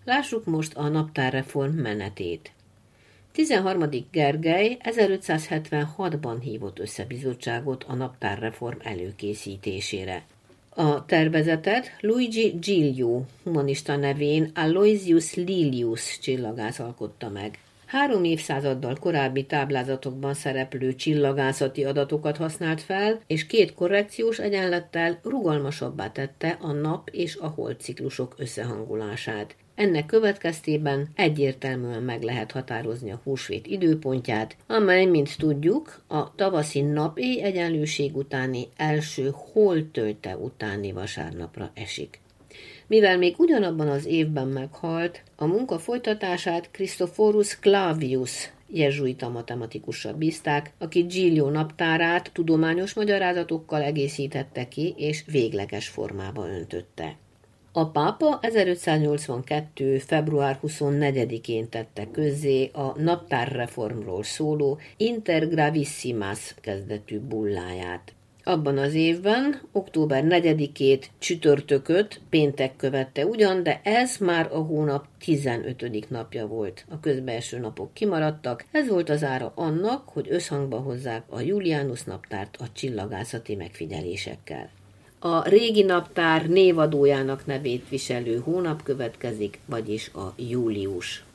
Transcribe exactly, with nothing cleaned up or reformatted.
Lássuk most a naptárreform menetét. tizenharmadik Gergely ezerötszázhetvenhatban hívott össze bizottságot a naptárreform előkészítésére. A tervezetet Luigi Giglio humanista nevén Aloysius Lilius csillagász alkotta meg. Három évszázaddal korábbi táblázatokban szereplő csillagászati adatokat használt fel, és két korrekciós egyenlettel rugalmasabbá tette a nap és a hold ciklusok összehangolását. Ennek következtében egyértelműen meg lehet határozni a húsvét időpontját, amely, mint tudjuk, a tavaszi nap-éj egyenlőség utáni első holdtölte utáni vasárnapra esik. Mivel még ugyanabban az évben meghalt, a munka folytatását Christophorus Clavius jezsuita matematikussal bízták, aki Giglio naptárát tudományos magyarázatokkal egészítette ki és végleges formába öntötte. A pápa ezerötszáznyolcvankettő. február huszonnegyedikén tette közzé a naptárreformról szóló Inter Gravissimas kezdetű bulláját. Abban az évben, október negyedikét csütörtököt péntek követte ugyan, de ez már a hónap tizenötödik napja volt. A közbeeső napok kimaradtak, ez volt az ára annak, hogy összhangba hozzák a Julianus naptárt a csillagászati megfigyelésekkel. A régi naptár névadójának nevét viselő hónap következik, vagyis a július.